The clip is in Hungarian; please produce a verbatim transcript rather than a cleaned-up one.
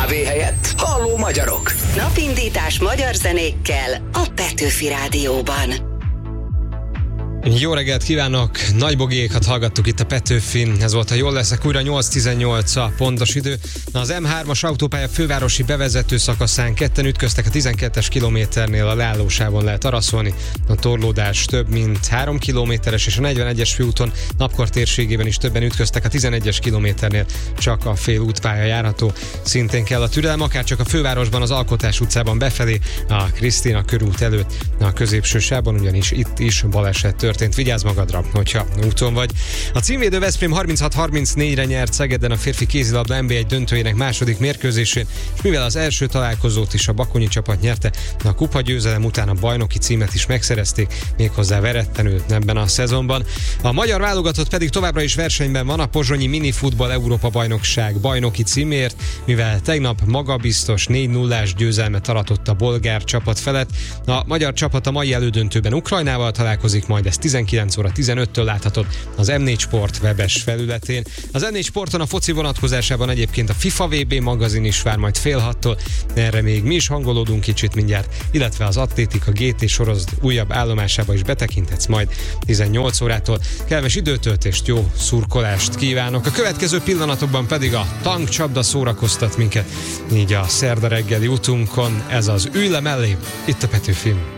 kávé helyett halló magyarok. Napindítás magyar zenékkel a Petőfi Rádióban. Jó reggelt kívánok! Nagy Bogiékat hallgattuk itt a Petőfin. Ez volt a Jól leszek újra, nyolc tizennyolc a pontos idő. Na, az em hármas autópálya fővárosi bevezető szakaszán ketten ütköztek, a tizenkettes kilométernél a leállósávon lehet araszolni. A torlódás több mint három kilométeres, és a negyvenegyes főúton Napkor térségében is többen ütköztek, a tizenegyes kilométernél csak a fél útpálya járható. Szintén kell a türelem, akár csak a fővárosban, az Alkotás utcában befelé, a Krisztina körút előtt, a középső sávban, ugyanis itt is baleset történt. Vigyázz magadra, hogyha úton vagy. A címvédő Veszprém harminchat harmincnégyre nyert Szegeden a férfi kézilabda en bé egy döntőjének második mérkőzésén, és mivel az első találkozót is a bakonyi csapat nyerte, a kupa győzelem után a bajnoki címet is megszerezték, méghozzá veretlenül ebben a szezonban. A magyar válogatott pedig továbbra is versenyben van a pozsonyi minifutball Európa bajnokság bajnoki címért, mivel tegnap magabiztos négy nullás győzelmet aratott a bolgár csapat felett. A magyar csapat a mai elődöntőben Ukrajnával találkozik, majd ez tizenkilenc óra tizenöttől láthatott az em négy Sport webes felületén. Az em négy Sporton a foci vonatkozásában egyébként a FIFA vé bé magazin is vár majd fél hattól, erre még mi is hangolódunk kicsit mindjárt, illetve az Atlétika gé té sorozat újabb állomásába is betekinthetsz majd tizennyolc órától. Kellemes időtöltést, jó szurkolást kívánok. A következő pillanatokban pedig a tankcsapda szórakoztat minket, így a szerda reggeli utunkon. Ez az Ülj le mellé, itt a Petőfin.